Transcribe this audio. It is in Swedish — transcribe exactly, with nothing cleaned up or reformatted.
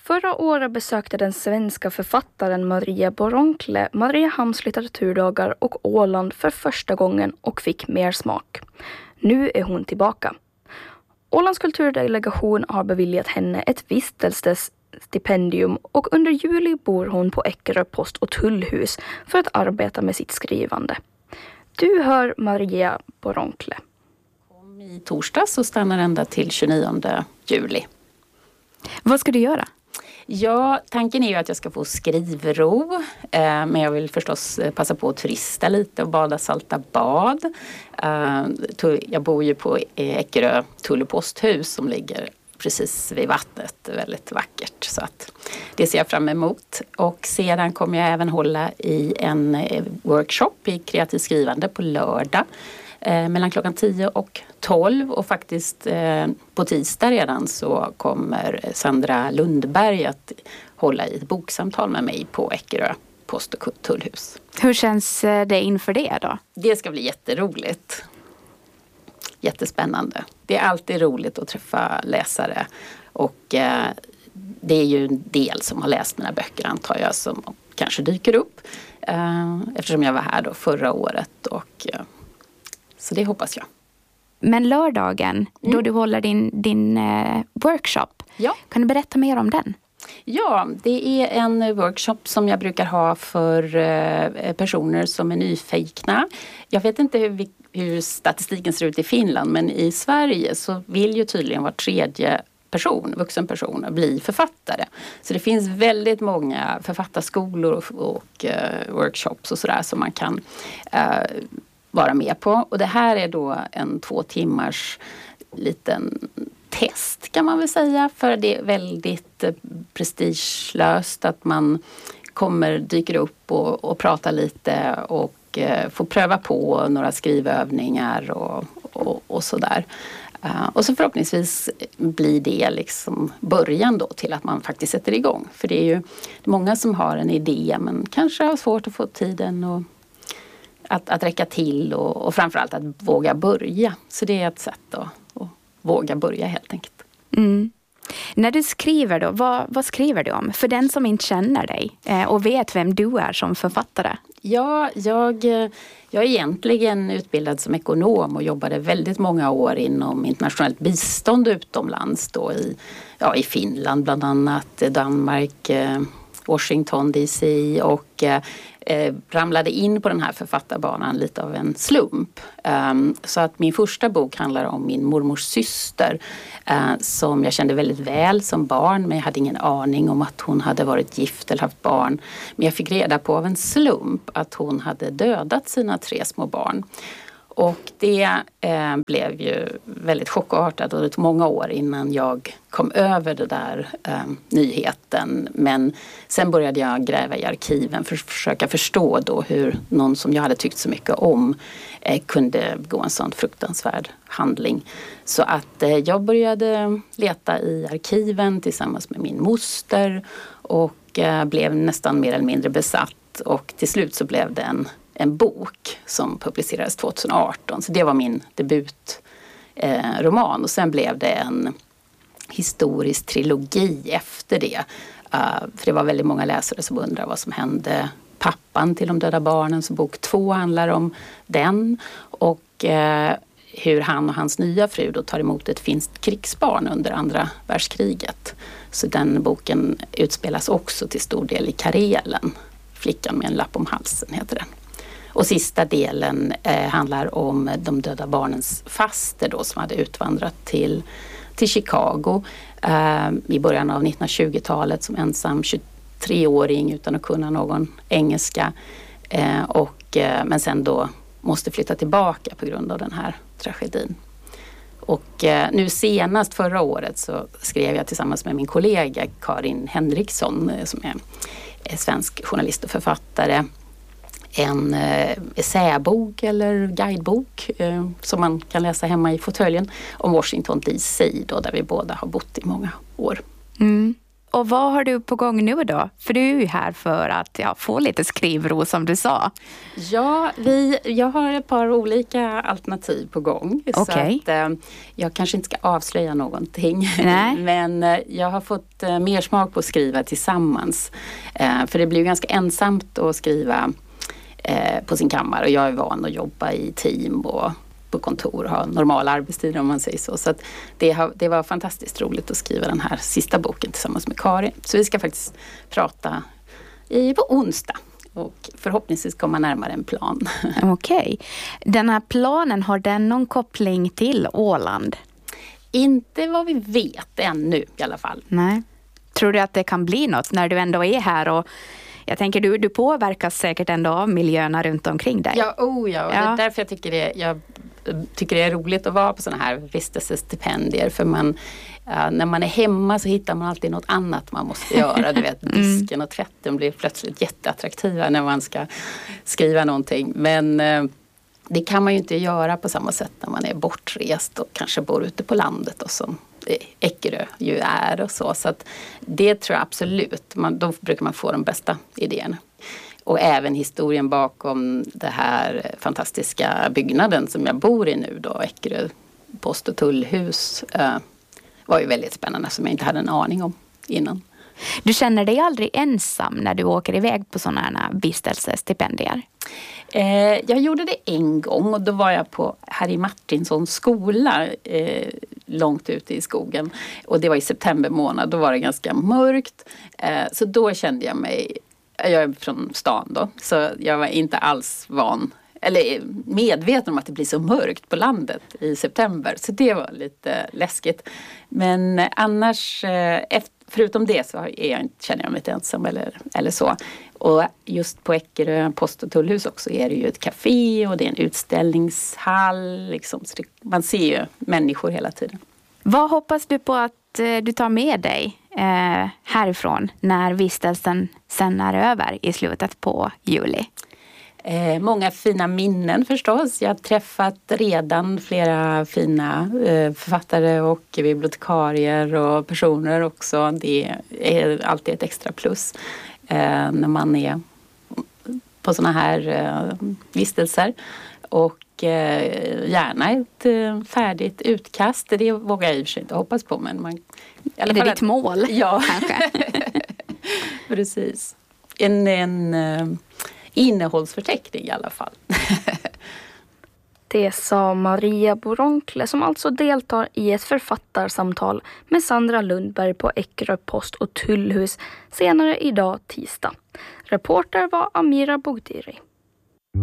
Förra året besökte den svenska författaren Maria Boronkle Mariehamns litteraturdagar och Åland för första gången och fick mer smak. Nu är hon tillbaka. Ålands kulturdelegation har beviljat henne ett vistelsestipendium och under juli bor hon på Eckerö post- och tullhus för att arbeta med sitt skrivande. Du hör Maria Boronkle. I torsdag så stannar ända till tjugonionde juli. Vad ska du göra? Ja, tanken är ju att jag ska få skrivro, eh, men jag vill förstås passa på att turista lite och bada salta bad. Eh, jag bor ju på Eckerö tull- och posthus som ligger precis vid vattnet, väldigt vackert, så att det ser jag fram emot. Och sedan kommer jag även hålla i en workshop i kreativt skrivande på lördag. Eh, mellan klockan tio och tolv och faktiskt eh, på tisdag redan så kommer Sandra Lundberg att hålla i ett boksamtal med mig på Eckerö post- och tullhus. Hur känns det inför det då? Det ska bli jätteroligt. Jättespännande. Det är alltid roligt att träffa läsare och eh, det är ju en del som har läst mina böcker antar jag som kanske dyker upp eh, eftersom jag var här då förra året och eh, så det hoppas jag. Men lördagen, mm. då du håller din, din eh, workshop, ja. Kan du berätta mer om den? Ja, det är en workshop som jag brukar ha för eh, personer som är nyfikna. Jag vet inte hur, vi, hur statistiken ser ut i Finland, men i Sverige så vill ju tydligen var tredje person, vuxen person, bli författare. Så det finns väldigt många författarskolor och, och eh, workshops och sådär som man kan eh, vara med på. Och det här är då en två timmars liten test kan man väl säga. För det är väldigt prestigelöst att man kommer, dyker upp och, och pratar lite och eh, får pröva på några skrivövningar och, och, och sådär. Uh, och så förhoppningsvis blir det liksom början då till att man faktiskt sätter igång. För det är ju många som har en idé men kanske har svårt att få tiden och Att, att räcka till och, och framförallt att våga börja. Så det är ett sätt att, att våga börja helt enkelt. Mm. När du skriver då, vad, vad skriver du om? För den som inte känner dig eh, och vet vem du är som författare. Ja, jag, jag är egentligen utbildad som ekonom och jobbade väldigt många år inom internationellt bistånd utomlands. Då i, ja, i Finland bland annat, Danmark, Washington D C och eh, ramlade in på den här författarbanan lite av en slump. Um, så att min första bok handlar om min mormors syster uh, som jag kände väldigt väl som barn, men jag hade ingen aning om att hon hade varit gift eller haft barn. Men jag fick reda på av en slump att hon hade dödat sina tre små barn. Och det eh, blev ju väldigt chockartat och det tog många år innan jag kom över det där eh, nyheten. Men sen började jag gräva i arkiven för att försöka förstå då hur någon som jag hade tyckt så mycket om eh, kunde gå en sån fruktansvärd handling. Så att eh, jag började leta i arkiven tillsammans med min moster och eh, blev nästan mer eller mindre besatt. Och till slut så blev det en en bok som publicerades tjugoarton. Så det var min debutroman. Eh, och sen blev det en historisk trilogi efter det. Uh, för det var väldigt många läsare som undrade vad som hände pappan till de döda barnen. Så bok två handlar om den. Och uh, hur han och hans nya fru då tar emot ett finskt krigsbarn under andra världskriget. Så den boken utspelas också till stor del i Karelen. Flickan med en lapp om halsen heter den. Och sista delen eh, handlar om de döda barnens faster då, som hade utvandrat till, till Chicago eh, i början av nittonhundratjugotalet som ensam tjugotreåring utan att kunna någon engelska. Eh, och, eh, men sen då måste flytta tillbaka på grund av den här tragedin. Och eh, nu senast förra året så skrev jag tillsammans med min kollega Karin Henriksson eh, som är, är svensk journalist och författare en eh, essäbok eller guidebok eh, som man kan läsa hemma i fåtöljen om Washington D C då, där vi båda har bott i många år. Mm. Och vad har du på gång nu då? För du är ju här för att ja, få lite skrivro som du sa. Ja, vi, jag har ett par olika alternativ på gång. Okay. Så att, eh, jag kanske inte ska avslöja någonting. Nej. Men eh, jag har fått eh, mer smak på att skriva tillsammans. Eh, för det blir ju ganska ensamt att skriva eh, på sin kammare. Och jag är van att jobba i team och på kontor och ha normala arbetstider om man säger så. Så att det, har, det var fantastiskt roligt att skriva den här sista boken tillsammans med Karin. Så vi ska faktiskt prata i, på onsdag. Och förhoppningsvis komma närmare en plan. Okej. Okay. Den här planen, har den någon koppling till Åland? Inte vad vi vet ännu i alla fall. Nej. Tror du att det kan bli något när du ändå är här? Och jag tänker, du, du påverkas säkert ändå av miljöerna runt omkring dig. Ja, oh ja. Och ja. Det är därför jag tycker det, jag tycker det är roligt att vara på sådana här vistelsestipendier. För man, ja, när man är hemma så hittar man alltid något annat man måste göra. Du vet, disken och tvätten blir plötsligt jätteattraktiva när man ska skriva någonting. Men eh, det kan man ju inte göra på samma sätt när man är bortrest och kanske bor ute på landet och som Eckerö ju är och så. Så att det tror jag absolut. Man, då brukar man få de bästa idéerna. Och även historien bakom det här fantastiska byggnaden som jag bor i nu då, Eckerö post- och tullhus, eh, var ju väldigt spännande som jag inte hade en aning om innan. Du känner dig aldrig ensam när du åker iväg på sådana här vistelsestipendier? Eh, jag gjorde det en gång och då var jag på Harry Martinsons skola eh, långt ute i skogen. Och det var i september månad, då var det ganska mörkt. Eh, så då kände jag mig, jag är från stan då, så jag var inte alls van, eller medveten om att det blir så mörkt på landet i september. Så det var lite läskigt. Men annars, eh, efter förutom det så är jag inte, känner jag mig inte ensam eller, eller så. Och just på Eckerö post- och tullhus också är det ju ett café och det är en utställningshall. Liksom, så det, man ser ju människor hela tiden. Vad hoppas du på att eh, du tar med dig eh, härifrån när vistelsen sen är över i slutet på juli? Eh, många fina minnen förstås. Jag har träffat redan flera fina eh, författare och bibliotekarier och personer också. Det är alltid ett extra plus eh, när man är på såna här eh, vistelser. Och eh, gärna ett eh, färdigt utkast. Det vågar jag i och för sig inte hoppas på. Men man, i alla är det fall ditt mål? Ja, kanske. Precis. En... en eh, innehållsförteckning i alla fall. Det sa Maria Boronkle som alltså deltar i ett författarsamtal med Sandra Lundberg på Eckerö post- och tullhus senare idag tisdag. Reporter var Amira Bogdiri.